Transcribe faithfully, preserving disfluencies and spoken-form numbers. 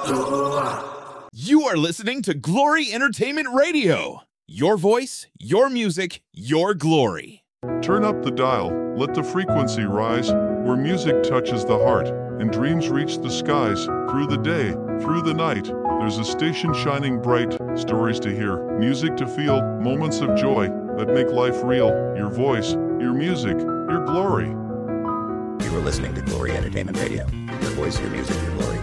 You are listening to Glory Entertainment Radio. Your voice, your music, your glory. Turn up the dial, let the frequency rise, where music touches the heart, and dreams reach the skies. Through the day, through the night, there's a station shining bright, stories to hear, music to feel, moments of joy that make life real. Your voice, your music, your glory. You are listening to Glory Entertainment Radio. Your voice, your music, your glory.